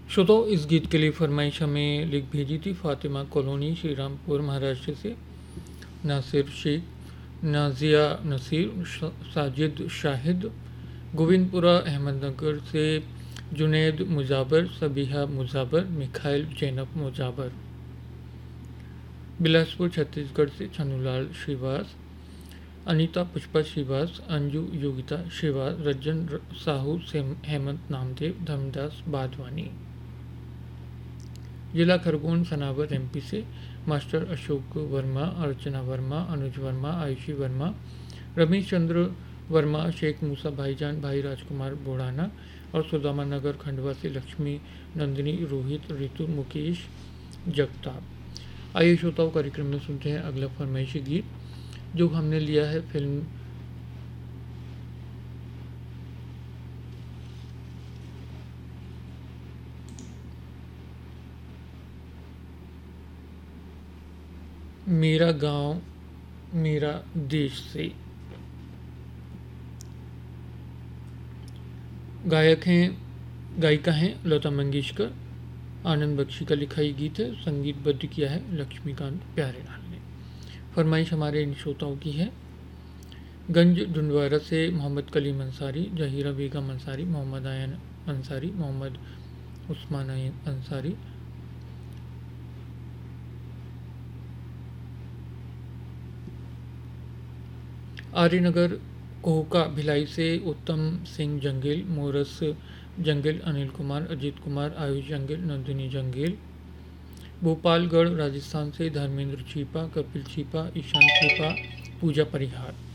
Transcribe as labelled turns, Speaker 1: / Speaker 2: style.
Speaker 1: श्रोताओं, इस गीत के लिए फरमाइश हमें लिख भेजी थी फातिमा कॉलोनी, श्रीरामपुर, महाराष्ट्र से नासिर शेख, नाजिया नसीर, साजिद शाहिद, गोविंदपुरा अहमदनगर से जुनैद मुजाबर, सबीहा मुजाबर, मिखाइल जैनब मुजाबर, बिलासपुर छत्तीसगढ़ से छनुलाल श्रीवास, अनीता पुष्पा श्रीवास, अंजू योगिता श्रीवास, रज्जन साहू से हेमंत नामदेव, धर्मदास बादवानी, जिला खरगोन सनावर एमपी से मास्टर अशोक वर्मा, अर्चना वर्मा, अनुज वर्मा, आयुषी वर्मा, रमेश चंद्र वर्मा, शेख मूसा भाईजान, भाई राजकुमार बोड़ाना और सुदामा नगर खंडवा से लक्ष्मी नंदिनी, रोहित, ऋतु, मुकेश जगताप। आइए श्रोताओं, कार्यक्रम में सुनते हैं अगला फरमाइशी गीत जो हमने लिया है फिल्म मेरा गांव मेरा देश से। गायिका हैं लता मंगेशकर। आनंद बख्शी का लिखा ये गीत है, संगीतबद्ध किया है लक्ष्मीकांत प्यारेलाल ने। फरमाइश हमारे इन श्रोताओं की है गंज डुंडवारा से मोहम्मद कलीम अंसारी, जहीरा बेगम अंसारी, मोहम्मद आयन अंसारी, मोहम्मद उस्मान अंसारी, आर्यनगर कोहका भिलाई से उत्तम सिंह जंगेल, मोरस जंगेल, अनिल कुमार, अजीत कुमार, आयुष जंगेल, नंदिनी जंगेल, भोपालगढ़ राजस्थान से धर्मेंद्र छीपा, कपिल छीपा, ईशान छीपा, पूजा परिहार।